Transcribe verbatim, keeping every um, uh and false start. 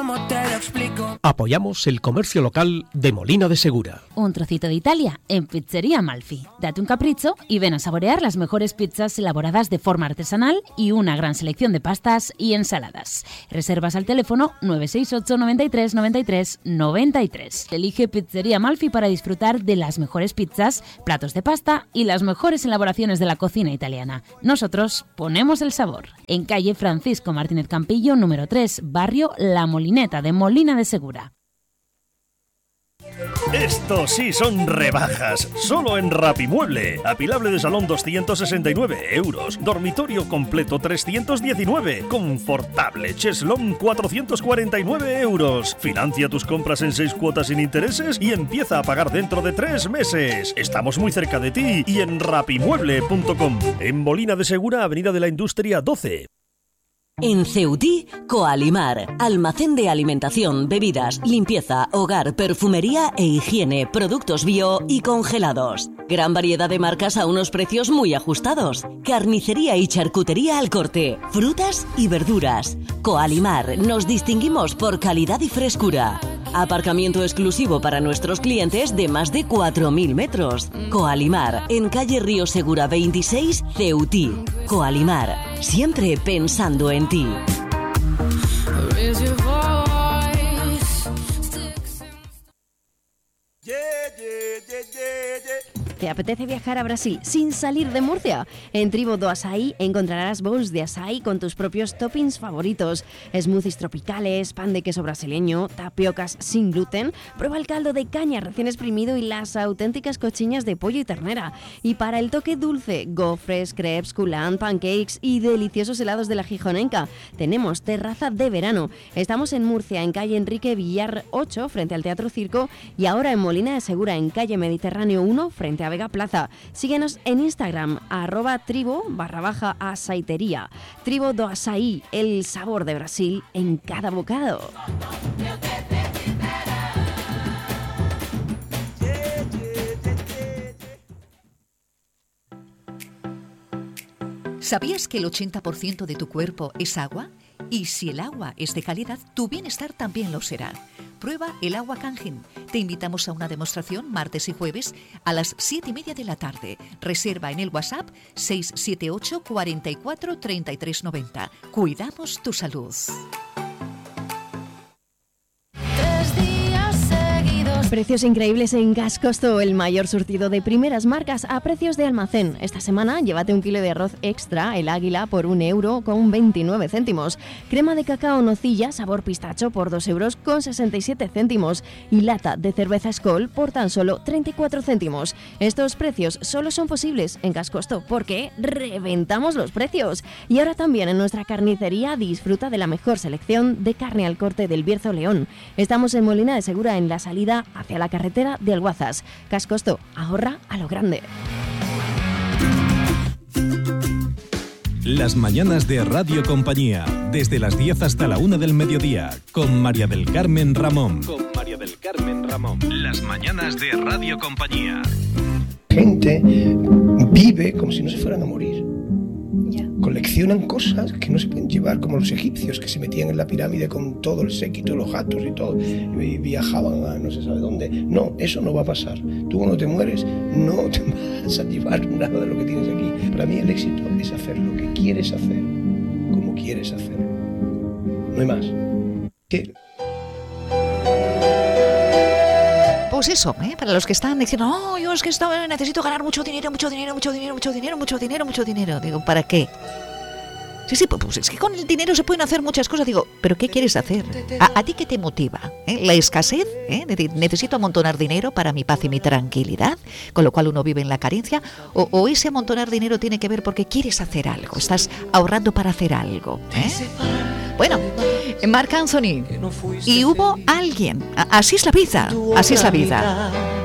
¿cómo te lo explico? Apoyamos el comercio local de Molina de Segura. Un trocito de Italia en Pizzería Amalfi. Date un capricho y ven a saborear las mejores pizzas elaboradas de forma artesanal y una gran selección de pastas y ensaladas. Reservas al teléfono nueve seis ocho, noventa y tres, noventa y tres, noventa y tres. Elige Pizzería Amalfi para disfrutar de las mejores pizzas, platos de pasta y las mejores elaboraciones de la cocina italiana. Nosotros ponemos el sabor. En calle Francisco Martínez Campillo, número tres, barrio La Molineta de Molina de Segura. Esto sí son rebajas, solo en Rapimueble. Apilable de salón doscientos sesenta y nueve euros, dormitorio completo trescientos diecinueve, confortable cheslón cuatrocientos cuarenta y nueve euros. Financia tus compras en seis cuotas sin intereses y empieza a pagar dentro de tres meses. Estamos muy cerca de ti y en rapimueble punto com. En Molina de Segura, Avenida de la Industria doce. En Ceutí, Coalimar, almacén de alimentación, bebidas, limpieza, hogar, perfumería e higiene, productos bio y congelados. Gran variedad de marcas a unos precios muy ajustados. Carnicería y charcutería al corte, frutas y verduras. Coalimar, nos distinguimos por calidad y frescura. Aparcamiento exclusivo para nuestros clientes de más de cuatro mil metros. Coalimar, en calle Río Segura veintiséis, Ceutí. Coalimar, siempre pensando en ti. ¿Te apetece viajar a Brasil sin salir de Murcia? En Tribo do Açaí encontrarás bowls de açaí con tus propios toppings favoritos, smoothies tropicales, pan de queso brasileño, tapiocas sin gluten, prueba el caldo de caña recién exprimido y las auténticas cochiñas de pollo y ternera. Y para el toque dulce, gofres, crepes, coulant, pancakes y deliciosos helados de la Gijonenca. Tenemos terraza de verano. Estamos en Murcia, en calle Enrique Villar ocho, frente al Teatro Circo, y ahora en Molina de Segura, en calle Mediterráneo uno, frente a Vega Plaza. Síguenos en Instagram, arroba tribo barra baja asaitería. Tribo do Açaí, el sabor de Brasil en cada bocado. ¿Sabías que el ochenta por ciento de tu cuerpo es agua? Y si el agua es de calidad, tu bienestar también lo será. Prueba el agua Kangen. Te invitamos a una demostración martes y jueves a las siete y media de la tarde. Reserva en el WhatsApp seis siete ocho, cuarenta y cuatro, treinta y tres noventa. Cuidamos tu salud. Precios increíbles en Gas Costo, el mayor surtido de primeras marcas a precios de almacén. Esta semana llévate un kilo de arroz extra, el Águila, por un euro con veintinueve céntimos. Crema de cacao nocilla, sabor pistacho, por dos euros con sesenta y siete céntimos. Y lata de cerveza Skol por tan solo treinta y cuatro céntimos. Estos precios solo son posibles en Gas Costo porque reventamos los precios. Y ahora también en nuestra carnicería disfruta de la mejor selección de carne al corte del Bierzo León. Estamos en Molina de Segura, en la salida hacia la carretera de Alguazas. Gas Costo, ahorra a lo grande. Las mañanas de Radio Compañía, desde las diez hasta la una del mediodía, con María del Carmen Ramón. Con María del Carmen Ramón. Las mañanas de Radio Compañía. Gente vive como si no se fueran a morir. Coleccionan cosas que no se pueden llevar, como los egipcios que se metían en la pirámide con todo el séquito, los gatos y todo, y viajaban a no se sabe dónde. No, eso no va a pasar. Tú cuando te mueres no te vas a llevar nada de lo que tienes aquí. Para mí el éxito es hacer lo que quieres hacer, como quieres hacerlo. No hay más. ¿Qué? Pues eso, ¿eh? Para los que están diciendo, no, oh, yo es que estaba, necesito ganar mucho dinero, mucho dinero, mucho dinero, mucho dinero, mucho dinero, mucho dinero. Digo, ¿para qué? Sí, sí, pues es que con el dinero se pueden hacer muchas cosas. Digo, ¿pero qué quieres hacer? ¿A, a ti qué te motiva? ¿Eh? ¿La escasez? ¿Eh? Es decir, ¿necesito amontonar dinero para mi paz y mi tranquilidad? Con lo cual uno vive en la carencia. ¿O, o ese amontonar dinero tiene que ver porque quieres hacer algo? Estás ahorrando para hacer algo. ¿Eh? Bueno, Marc Anthony. Y hubo alguien. Así es la vida. Así es la vida.